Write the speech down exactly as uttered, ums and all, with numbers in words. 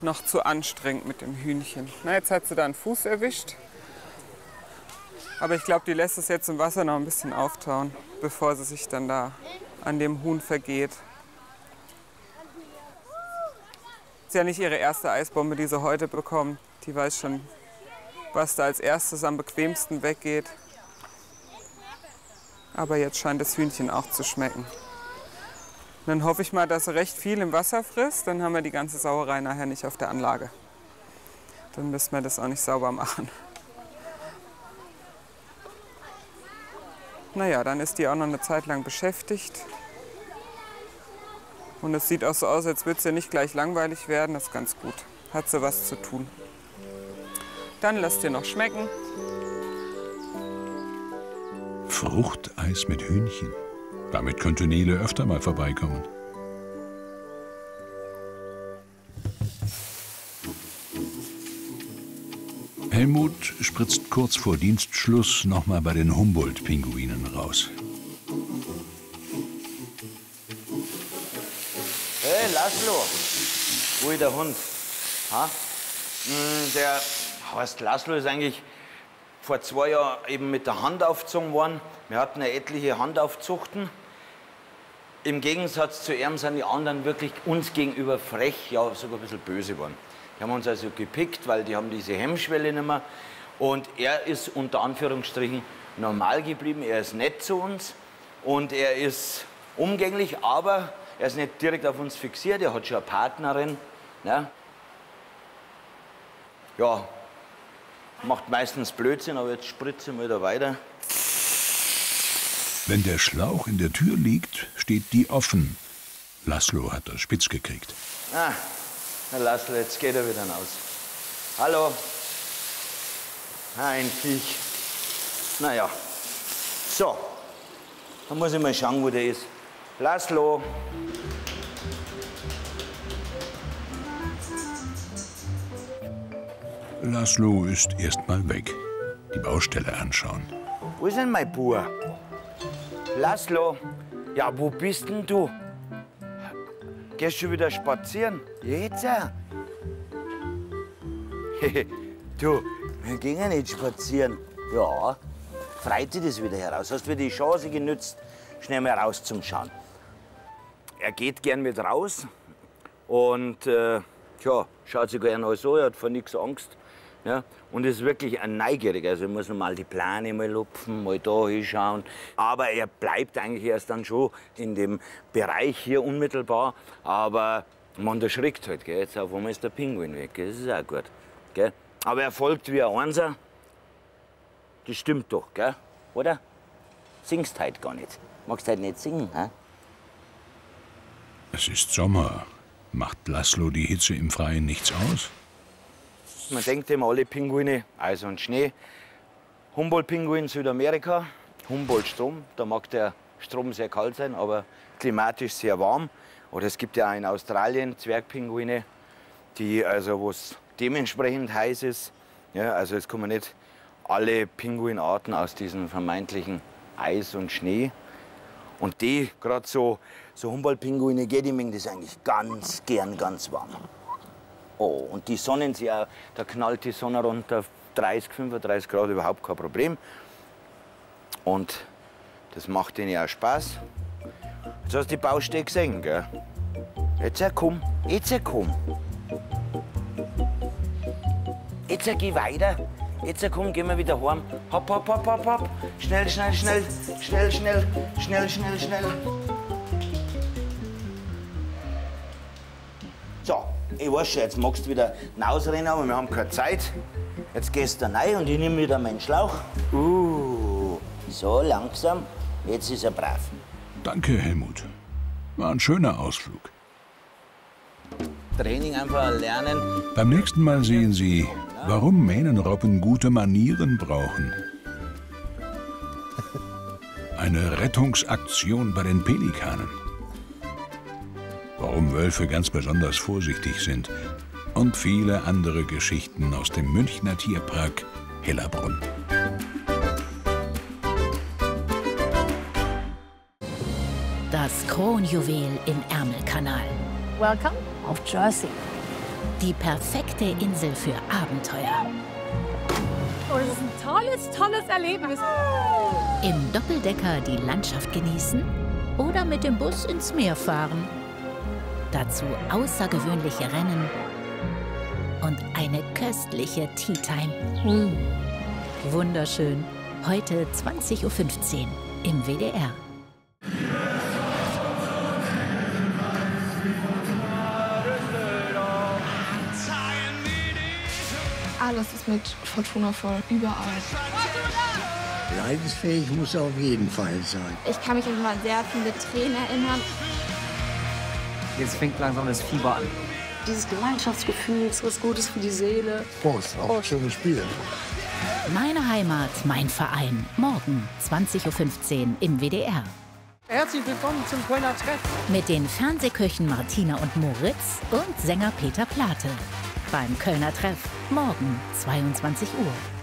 Noch zu anstrengend mit dem Hühnchen. Na, jetzt hat sie da einen Fuß erwischt. Aber ich glaube, die lässt es jetzt im Wasser noch ein bisschen auftauen, bevor sie sich dann da an dem Huhn vergeht. Das ist ja nicht ihre erste Eisbombe, die sie heute bekommt. Die weiß schon, was da als erstes am bequemsten weggeht. Aber jetzt scheint das Hühnchen auch zu schmecken. Dann hoffe ich mal, dass sie recht viel im Wasser frisst. Dann haben wir die ganze Sauerei nachher nicht auf der Anlage. Dann müssen wir das auch nicht sauber machen. Naja, dann ist die auch noch eine Zeit lang beschäftigt. Und es sieht auch so aus, als würde es ja nicht gleich langweilig werden. Das ist ganz gut. Hat sie was zu tun. Dann lasst ihr noch schmecken. Fruchteis mit Hühnchen. Damit könnte Nele öfter mal vorbeikommen. Helmut spritzt kurz vor Dienstschluss noch mal bei den Humboldt-Pinguinen raus. Hey, Laszlo, wo ist der Hund? Ha? Der heißt Laszlo, ist eigentlich vor zwei Jahren eben mit der Hand aufgezogen worden. Wir hatten ja etliche Handaufzuchten. Im Gegensatz zu ihm sind die anderen wirklich uns gegenüber frech, ja sogar ein bisschen böse geworden. Die haben uns also gepickt, weil die haben diese Hemmschwelle nicht mehr. Und er ist unter Anführungsstrichen normal geblieben, er ist nett zu uns und er ist umgänglich, aber er ist nicht direkt auf uns fixiert, er hat schon eine Partnerin. Ne? Ja, macht meistens Blödsinn, aber jetzt spritze ich mal da weiter. Wenn der Schlauch in der Tür liegt, steht die offen. Laszlo hat das spitz gekriegt. Ah, Herr Laszlo, jetzt geht er wieder raus. Hallo. Ein Viech. Naja. So. Dann muss ich mal schauen, wo der ist. Laszlo. Laszlo ist erst mal weg. Die Baustelle anschauen. Wo ist denn mein Bub? Laszlo. Ja, wo bist denn du? Gehst schon wieder spazieren? Jetzt? Du, wir gehen ja nicht spazieren. Ja, freut sich das wieder heraus. Hast du wieder die Chance genützt, schnell mal raus zum Schauen. Er geht gern mit raus und äh, tja, schaut sich gerne alles an, er hat vor nichts Angst. Ja, und ist wirklich ein Neugieriger. Also muss man mal die Plane mal lupfen, mal da hinschauen. Aber er bleibt eigentlich erst dann schon in dem Bereich hier unmittelbar. Aber man erschrickt halt. Gell? Jetzt auf einmal ist der Pinguin weg. Gell? Das ist auch gut. Gell? Aber er folgt wie ein Einser. Das stimmt doch, gell? Oder? Singst halt gar nicht. Magst halt nicht singen, hä? Es ist Sommer. Macht Laszlo die Hitze im Freien nichts aus? Man denkt immer, alle Pinguine, Eis und Schnee. Humboldt-Pinguin Südamerika, Humboldt-Strom. Da mag der Strom sehr kalt sein, aber klimatisch sehr warm. Oder es gibt ja auch in Australien Zwergpinguine, die also, wo es dementsprechend heiß ist. Ja, also es kommen nicht alle Pinguinarten aus diesem vermeintlichen Eis und Schnee. Und die, gerade so, so Humboldt-Pinguine, die mögen das eigentlich ganz gern ganz warm. Oh, und die sonnen sich auch, da knallt die Sonne runter, dreißig, fünfunddreißig Grad, überhaupt kein Problem. Und das macht ihnen auch Spaß. Jetzt hast du die Baustelle gesehen, gell? Jetzt komm, jetzt komm. Jetzt geh weiter. Jetzt komm, gehen wir wieder heim. Hopp, hopp, hopp, hopp, hopp. Schnell, schnell, schnell, schnell, schnell, schnell, schnell, schnell. So, ich weiß schon, jetzt magst du wieder rausrennen, aber wir haben keine Zeit. Jetzt gehst du rein und ich nehme wieder meinen Schlauch. Uh, so langsam, jetzt ist er brav. Danke, Helmut. War ein schöner Ausflug. Training einfach lernen. Beim nächsten Mal sehen Sie, warum Mähnenrobben gute Manieren brauchen. Eine Rettungsaktion bei den Pelikanen. Warum Wölfe ganz besonders vorsichtig sind. Und viele andere Geschichten aus dem Münchner Tierpark Hellerbrunn. Das Kronjuwel im Ärmelkanal. Welcome auf Jersey. Die perfekte Insel für Abenteuer. Oh, das ist ein tolles, tolles Erlebnis. Im Doppeldecker die Landschaft genießen oder mit dem Bus ins Meer fahren. Dazu außergewöhnliche Rennen und eine köstliche Tea Time. Mm. Wunderschön. Heute zwanzig Uhr fünfzehn im W D R. Alles ist mit Fortuna voll, überall. Leidensfähig muss er auf jeden Fall sein. Ich kann mich immer an sehr viele Tränen erinnern. Jetzt fängt langsam das Fieber an. Dieses Gemeinschaftsgefühl ist was Gutes für die Seele. Prost, auch ein schönes Spiel. Meine Heimat, mein Verein. Morgen zwanzig Uhr fünfzehn im W D R. Herzlich willkommen zum Kölner Treff. Mit den Fernsehköchen Martina und Moritz und Sänger Peter Plate. Beim Kölner Treff. Morgen zweiundzwanzig Uhr.